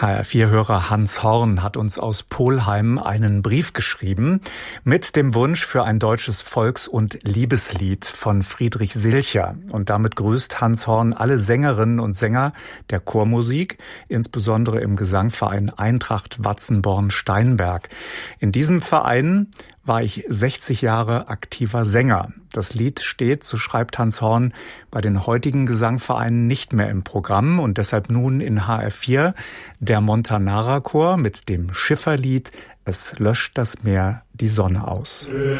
HR4-Hörer Hans Horn hat uns aus Polheim einen Brief geschrieben mit dem Wunsch für ein deutsches Volks- und Liebeslied von Friedrich Silcher. Und damit grüßt Hans Horn alle Sängerinnen und Sänger der Chormusik, insbesondere im Gesangverein Eintracht Watzenborn-Steinberg. In diesem Verein war ich 60 Jahre aktiver Sänger. Das Lied steht, so schreibt Hans Horn, bei den heutigen Gesangvereinen nicht mehr im Programm und deshalb nun in HR4 der Montanara Chor mit dem Schifferlied »Es löscht das Meer die Sonne aus«.